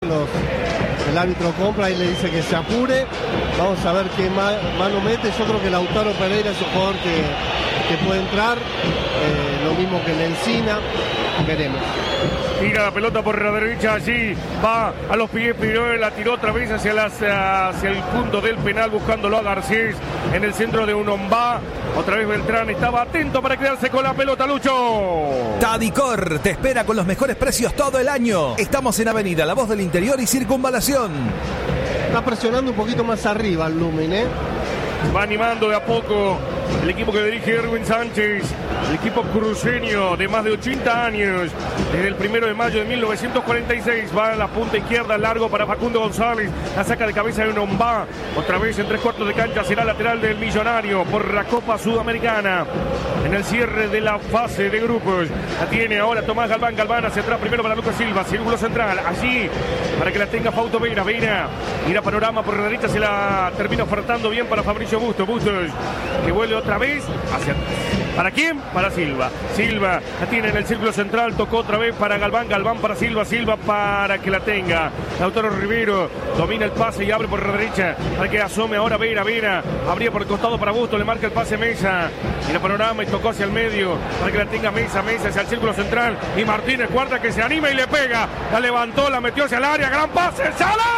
El árbitro compra y le dice que se apure. Vamos a ver qué mano mete. Yo creo que Lautaro Pereira es un jugador que puede entrar. Lo mismo que Lencina. Veremos. Tira la pelota por la derecha, allí va a los pies, pero la tiró otra vez hacia el punto del penal, buscándolo a Garcés en el centro de Unombá. Otra vez Beltrán estaba atento para quedarse con la pelota, Lucho. Tadicor te espera con los mejores precios todo el año. Estamos en Avenida La Voz del Interior y Circunvalación. Está presionando un poquito más arriba el Lumen, Va animando de a poco el equipo que dirige Erwin Sánchez, el equipo cruceño de más de 80 años, desde el 1 de mayo de 1946, va a la punta izquierda, largo para Facundo González, la saca de cabeza de Unombá, otra vez en 3/4 de cancha, será lateral del Millonario por la Copa Sudamericana, en el cierre de la fase de grupos, la tiene ahora Tomás Galván, hacia atrás primero para Lucas Silva, círculo central, allí, para que la tenga Fausto Vera, mira panorama por la derecha, se la termina ofertando bien para Fabricio Bustos, que vuelve otra vez hacia atrás. ¿Para quién? Para Silva. Silva la tiene en el círculo central, tocó otra vez para Galván para Silva para que la tenga. Lautaro Rivero domina el pase y abre por la derecha para que asome ahora Vera. Abría por el costado para Busto, le marca el pase Mesa. Y el panorama y tocó hacia el medio para que la tenga Mesa hacia el círculo central. Y Martínez guarda que se anima y le pega. La levantó, la metió hacia el área. Gran pase, ¡Sala!